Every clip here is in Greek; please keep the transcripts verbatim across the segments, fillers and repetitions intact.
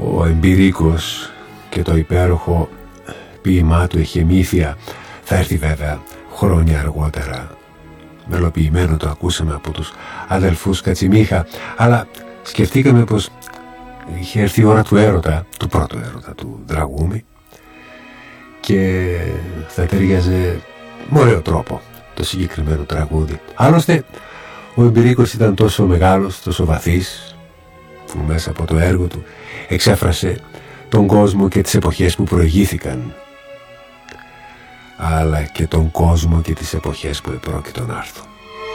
Ο Εμπειρίκος και το υπέροχο ποίημά του «Εχεμήθεια» θα έρθει βέβαια χρόνια αργότερα. Μελοποιημένο το ακούσαμε από τους αδελφούς Κατσιμίχα, αλλά σκεφτήκαμε πως είχε έρθει η ώρα του έρωτα, του πρώτου έρωτα του Δραγούμη, και θα ταιριάζε με ωραίο τρόπο το συγκεκριμένο τραγούδι. Άλλωστε ο Εμπειρίκος ήταν τόσο μεγάλος, τόσο βαθύς, που μέσα από το έργο του εξέφρασε τον κόσμο και τις εποχές που προηγήθηκαν, αλλά και τον κόσμο και τις εποχές που επρόκειτο να έρθουν.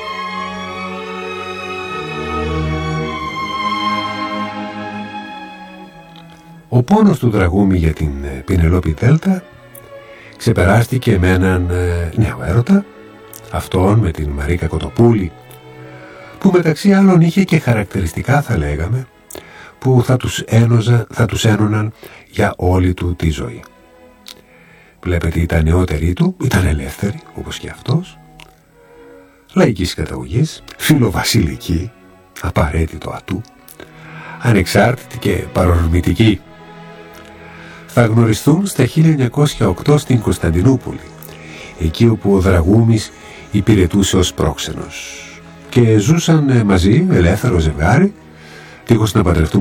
Ο πόνος του Δραγούμη για την Πηνελόπη Δέλτα ξεπεράστηκε με έναν νέο έρωτα, αυτόν με την Μαρίκα Κοτοπούλη, που μεταξύ άλλων είχε και χαρακτηριστικά, θα λέγαμε, που θα τους, ένωζα, θα τους ένωναν για όλη του τη ζωή. Βλέπετε, ήταν νεότερη του, ήταν ελεύθερη όπως και αυτός, λαϊκής καταγωγής, φιλοβασιλική, απαραίτητο ατού, ανεξάρτητη και παρορμητική. Θα γνωριστούν στα χίλια εννιακόσια οκτώ στην Κωνσταντινούπολη, εκεί όπου ο Δραγούμης υπηρετούσε ως πρόξενος, και ζούσαν μαζί, ελεύθερο ζευγάρι, δίχως να παντρευτούν